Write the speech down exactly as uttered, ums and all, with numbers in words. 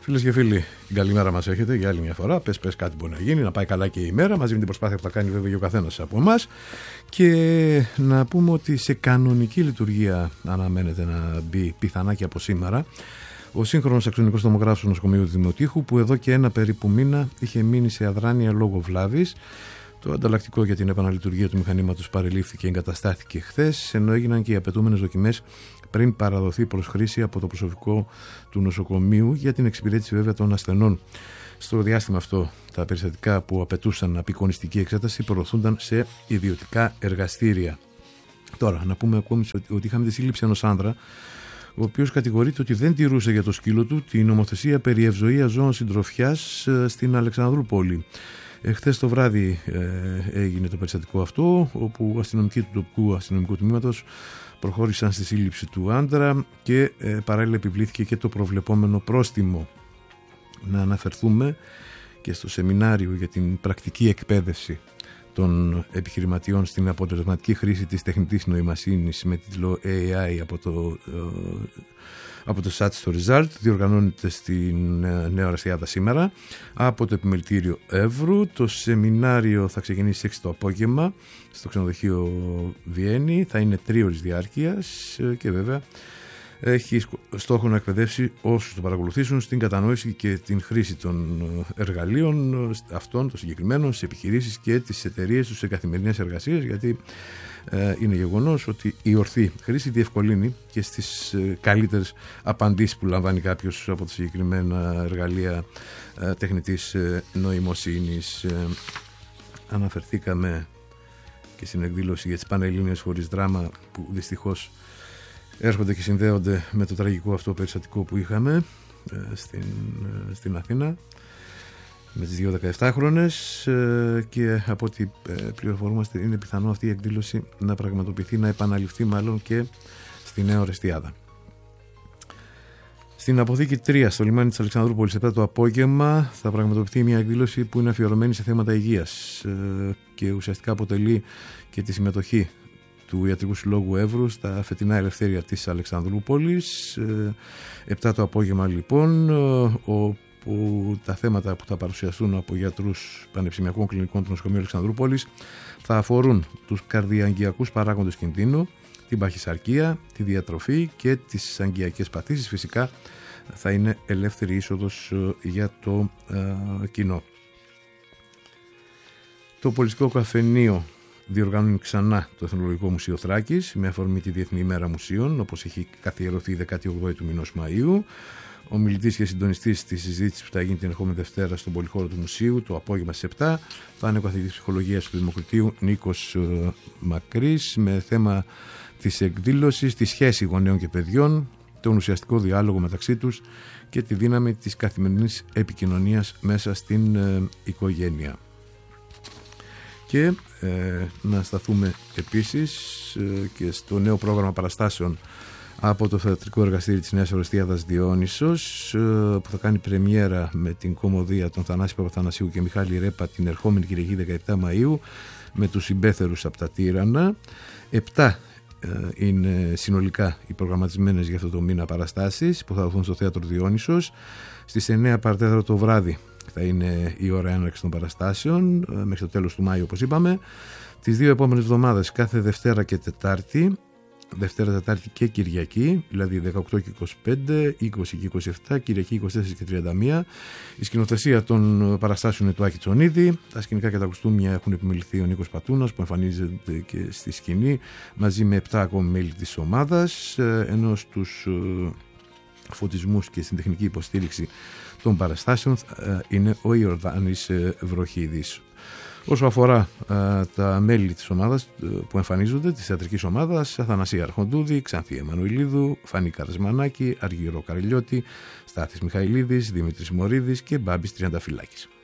Φίλες και φίλοι, την καλημέρα μας έχετε για άλλη μια φορά. Πες, πες κάτι μπορεί να γίνει, να πάει καλά και η ημέρα, μαζί με την προσπάθεια που θα κάνει βέβαια και ο καθένας από εμάς. Και να πούμε ότι σε κανονική λειτουργία αναμένεται να μπει πιθανά και από σήμερα ο σύγχρονος αξονικός τομογράφος του νοσοκομείου του Δημοτήχου, που εδώ και ένα περίπου μήνα είχε μείνει σε αδράνεια λόγω βλάβης. Το ανταλλακτικό για την επαναλειτουργία του μηχανήματος παρελήφθηκε και εγκαταστάθηκε χθες, ενώ έγιναν και οι απαιτούμενες δοκιμές πριν παραδοθεί προς χρήση από το προσωπικό του νοσοκομείου για την εξυπηρέτηση βέβαια των ασθενών. Στο διάστημα αυτό, τα περιστατικά που απαιτούσαν απεικονιστική εξέταση προωθούνταν σε ιδιωτικά εργαστήρια. Τώρα, να πούμε ακόμη ότι είχαμε τη σύλληψη ενός άνδρα, ο οποίος κατηγορείται ότι δεν τηρούσε για το σκύλο του την νομοθεσία περί ευζοίας ζώων συντροφιάς στην Αλεξανδρούπολη. Εχθές το βράδυ ε, έγινε το περιστατικό αυτό, όπου αστυνομικοί του τοπικού αστυνομικού τμήματος προχώρησαν στη σύλληψη του άντρα και ε, παράλληλα επιβλήθηκε και το προβλεπόμενο πρόστιμο. Να αναφερθούμε και στο σεμινάριο για την πρακτική εκπαίδευση των επιχειρηματιών στην αποτελεσματική χρήση της τεχνητής νοημοσύνης με τίτλο έι άι από το, ε, από το Search στο Result. Διοργανώνεται στην Νέα Ορεστιάδα σήμερα από το Επιμελητήριο Εύρου. Το σεμινάριο θα ξεκινήσει στις έξι το απόγευμα στο ξενοδοχείο Βιέννη. Θα είναι τρίωρης διάρκειας και βέβαια έχει στόχο να εκπαιδεύσει όσους το παρακολουθήσουν στην κατανόηση και την χρήση των εργαλείων αυτών των συγκεκριμένων στις επιχειρήσεις και τις εταιρείες τους σε καθημερινές εργασίες, γιατί ε, είναι γεγονός ότι η ορθή χρήση διευκολύνει και στις ε, καλύτερες απαντήσεις που λαμβάνει κάποιος από τα συγκεκριμένα εργαλεία ε, τεχνητής ε, νοημοσύνης. Ε, αναφερθήκαμε και στην εκδήλωση για τις Πανελλήνιες χωρίς δράμα, που δυστυχώς έρχονται και συνδέονται με το τραγικό αυτό περιστατικό που είχαμε ε, στην, ε, στην Αθήνα με τις δύο δεκαεπτάχρονες ε, και από ό,τι ε, πληροφορούμαστε είναι πιθανό αυτή η εκδήλωση να πραγματοποιηθεί, να επαναληφθεί μάλλον και στη Νέα Ορεστιάδα. Στην αποθήκη τρία στο λιμάνι της Αλεξανδρούπολης επτά το απόγευμα θα πραγματοποιηθεί μια εκδήλωση που είναι αφιερωμένη σε θέματα υγείας ε, και ουσιαστικά αποτελεί και τη συμμετοχή του Ιατρικού Συλλόγου Εύρου στα φετινά ελευθέρια της Αλεξανδρούπολης. επτά το απόγευμα λοιπόν, όπου τα θέματα που θα παρουσιαστούν από γιατρούς πανεπιστημιακών κλινικών του νοσοκομείου Αλεξανδρούπολης θα αφορούν τους καρδιαγγειακούς παράγοντες κινδύνου, την παχυσαρκία, τη διατροφή και τις αγγειακές παθήσεις. Φυσικά θα είναι ελεύθερη είσοδος για το ε, κοινό. Το Πολιστικό Καφενείο διοργανώνει ξανά το Εθνολογικό Μουσείο Θράκης με αφορμή τη Διεθνή ημέρα μουσείων, όπως έχει καθιερωθεί δέκατη όγδοη του μηνός Μαΐου. Ο μιλητής και συντονιστής της συζήτησης που θα γίνει την ερχόμενη Δευτέρα στον πολυχώρο του Μουσείου το απόγευμα στις επτά θα είναι ο καθηγητής ψυχολογίας του Δημοκρατίου Νίκος Μακρύς, με θέμα της εκδήλωσης τη σχέση γονέων και παιδιών, τον ουσιαστικό διάλογο μεταξύ τους και τη δύναμη της καθημερινής επικοινωνίας μέσα στην ε, οικογένεια. Και ε, να σταθούμε επίσης ε, και στο νέο πρόγραμμα παραστάσεων από το Θεατρικό Εργαστήρι της Νέας Ορεστιάδας Διόνυσος, ε, που θα κάνει πρεμιέρα με την κομμωδία των Θανάση Παπαθανασίου και Μιχάλη Ρέπα την ερχόμενη Κυριακή δεκαεπτά Μαΐου με τους συμπέθερους από τα Τύρανα. Επτά ε, είναι συνολικά οι προγραμματισμένες για αυτό το μήνα παραστάσεις που θα δοθούν στο Θέατρο Διόνυσος. Στις εννέα παρατέταρτο το βράδυ θα είναι η ώρα έναρξης των παραστάσεων μέχρι το τέλος του Μάη, όπως είπαμε. Τις δύο επόμενες εβδομάδες, κάθε Δευτέρα και Τετάρτη, Δευτέρα, Τετάρτη και Κυριακή, δηλαδή δεκαοκτώ και είκοσι πέντε, είκοσι και είκοσι επτά, Κυριακή είκοσι τέσσερα και τριάντα μία. Η σκηνοθεσία των παραστάσεων είναι του Άκη Τσονίδη. Τα σκηνικά και τα κοστούμια έχουν επιμεληθεί ο Νίκος Πατούνας, που εμφανίζεται και στη σκηνή μαζί με επτά ακόμη μέλη της ομάδας, ενώ στους φωτισμούς και στην τεχνική υποστήριξη των παραστάσεων είναι ο Ιορδάνης Βροχίδης. Όσο αφορά α, τα μέλη της ομάδας που εμφανίζονται, της θεατρικής ομάδας, Αθανασία Αρχοντούδη, Ξανθή Εμμανουηλίδου, Φανή Καρσμανάκη, Αργύρο Καρελιώτη, Στάθης Μιχαηλίδης, Δημήτρης Μωρίδης και Μπάμπης Τριανταφυλάκης.